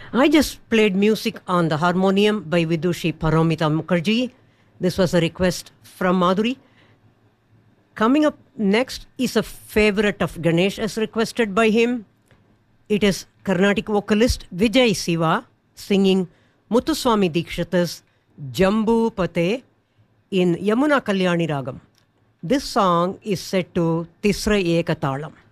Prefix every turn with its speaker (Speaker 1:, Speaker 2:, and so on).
Speaker 1: I just played music on the harmonium by Vidushi Paramita Mukherjee. This was a request from Madhuri. Coming up next is a favorite of Ganesh as requested by him. It is Carnatic vocalist Vijay Siva singing Muthuswami Dikshita's Jambu Pate in Yamuna Kalyani Ragam. This song is set to Tisra Ekatalam.